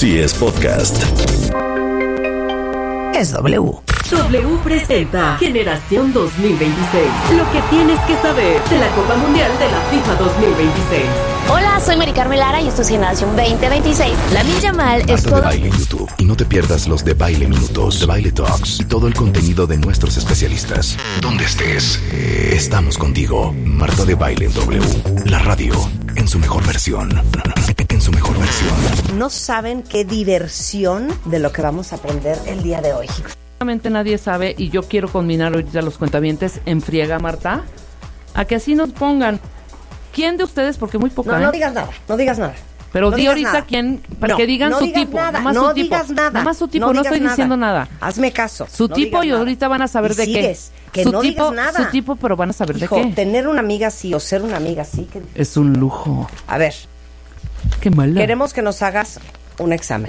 Si es podcast. Es W. W presenta Generación 2026. Lo que tienes que saber de la Copa Mundial de la FIFA 2026. Hola, soy Mari Carmen Lara y esto es Generación 2026. Lamine Yamal es todo de baile en YouTube. Y no te pierdas los de Baile Minutos, de Baile Talks y todo el contenido de nuestros especialistas. Donde estés, estamos contigo. Marta de Baile en W. La radio en su mejor versión. En su mejor versión. No saben qué diversión de lo que vamos a aprender el día de hoy. Nadie sabe, y yo quiero combinar ahorita a los cuentavientes en friega, Marta, a que así nos pongan. ¿Quién de ustedes? Porque muy poca. No digas nada, no digas nada. Pero no di ahorita nada. Quién, para que digan su tipo. Nada, nada más no su tipo. Digas nada. Nada más su tipo, no estoy diciendo nada. Hazme caso. Su tipo y ahorita van a saber de qué. Que su no tipo, digas nada. Su tipo, pero van a saber de qué. Tener una amiga así o ser una amiga así. Es un lujo. A ver. Qué mala. Queremos que nos hagas un examen.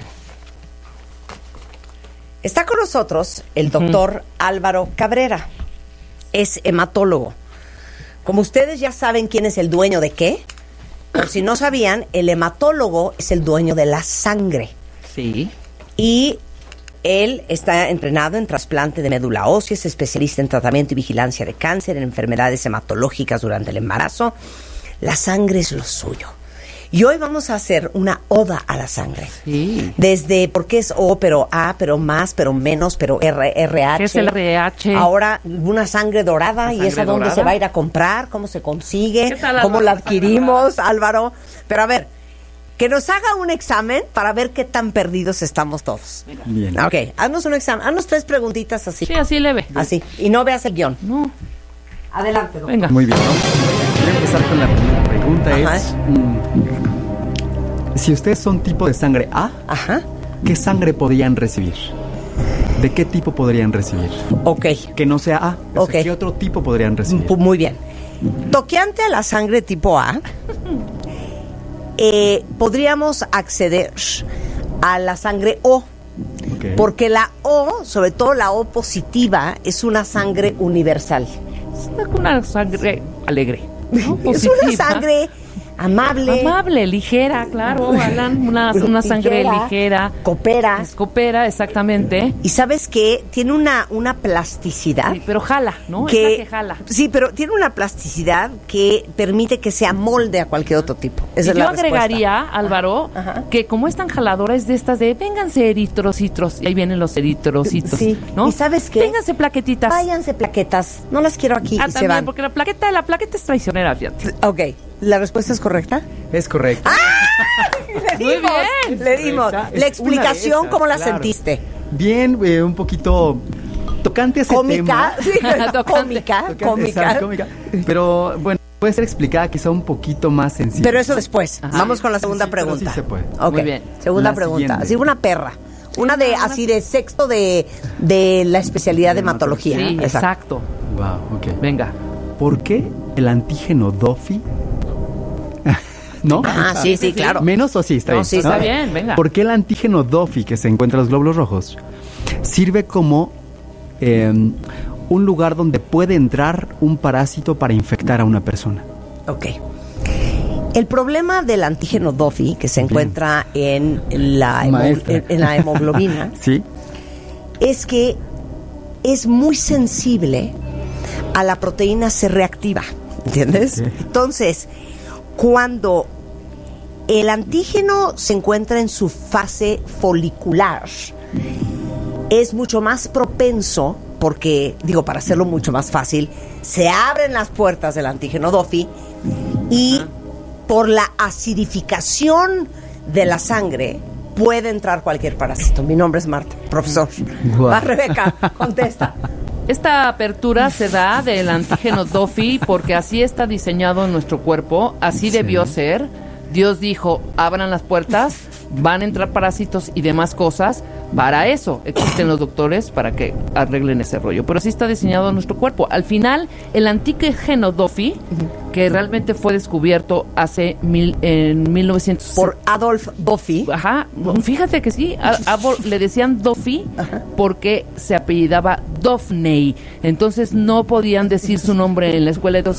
Está con nosotros el doctor Álvaro Cabrera. Es hematólogo. Como ustedes ya saben quién es el dueño de qué, por si no sabían, el hematólogo es el dueño de la sangre. Sí. Y él está entrenado en trasplante de médula ósea, es especialista en tratamiento y vigilancia de cáncer, en enfermedades hematológicas durante el embarazo. La sangre es lo suyo. Y hoy vamos a hacer una oda a la sangre. Sí. Desde por qué es O, pero A, pero más, pero menos, pero RH. ¿Qué es el RH? Ahora una sangre dorada. ¿Y esa dónde se va a ir a comprar? ¿Cómo se consigue? ¿Cómo la adquirimos, Álvaro? Pero a ver, que nos haga un examen para ver qué tan perdidos estamos todos. Bien. Ok, haznos un examen. Haznos 3 preguntitas así. Sí, así leve. Así. Y no veas el guión. No. Adelante, doctor. Venga. Muy bien. Voy a empezar con la primera pregunta. Ajá. Si ustedes son tipo de sangre A, Ajá. ¿qué sangre podrían recibir? ¿De qué tipo podrían recibir? Ok. Que no sea A. Ok. ¿Qué otro tipo podrían recibir? Muy bien. Toqueante a la sangre tipo A, podríamos acceder a la sangre O. Okay. Porque la O, sobre todo la O positiva, es una sangre universal. Es una sangre alegre, ¿no? Es una sangre amable, ligera, claro, Alan, una sangre ligera. Coopera, exactamente. Y ¿sabes qué? Tiene una plasticidad. Sí, pero jala, ¿no? Que, es la que jala. Sí, pero tiene una plasticidad que permite que se amolde a cualquier otro tipo. Esa es yo la agregaría, respuesta. Álvaro, que como es tan jaladora, es de estas de vénganse eritrocitos, y ahí vienen los eritrocitos, sí. ¿no? ¿Y sabes qué? Vénganse plaquetitas. Váyanse plaquetas, no las quiero aquí y se también, van. porque la plaqueta es traicionera, fíjate. Ok, ¿la respuesta es correcta? Es correcto. Muy bien. Le dimos. Correcta. La Es explicación, una de esas, ¿cómo la claro. sentiste? Bien, un poquito tocante ese tema. Cómica, sí, cómica. Exacto, cómica. Pero bueno, puede ser explicada quizá un poquito más sencilla. Pero eso después. Ajá. Vamos con la segunda Sí, pero pregunta. sí se puede. Ok, Muy bien. segunda La pregunta. siguiente. Así una perra. Una de así de sexto de la especialidad de hematología. Sí, exacto. Wow, ok. Venga. ¿Por qué el antígeno DOFI? ¿No? Ah, sí, claro. ¿Menos o sí? Está No, bien. sí, Está bien, venga. ¿Por qué el antígeno DOFI, que se encuentra en los glóbulos rojos, sirve como un lugar donde puede entrar un parásito para infectar a una persona? Ok. El problema del antígeno DOFI, que se encuentra en la hemoglobina, ¿Sí? es que es muy sensible a la proteína C reactiva, ¿entiendes? Ok. Entonces, cuando el antígeno se encuentra en su fase folicular, es mucho más propenso, porque, digo, para hacerlo mucho más fácil, se abren las puertas del antígeno DOFI y por la acidificación de la sangre puede entrar cualquier parásito. Mi nombre es Marta, profesor. Wow. Va, Rebeca, contesta. Esta apertura se da del antígeno DOFI porque así está diseñado en nuestro cuerpo, así debió ser. Dios dijo, abran las puertas, van a entrar parásitos y demás cosas. Para eso existen los doctores, para que arreglen ese rollo. Pero así está diseñado nuestro cuerpo. Al final, el antígeno DOFI, que realmente fue descubierto en 1900... Por Adolf Doffy. Ajá, fíjate que sí, le decían Doffy porque se apellidaba Daphne, entonces no podían decir su nombre en la escuela, entonces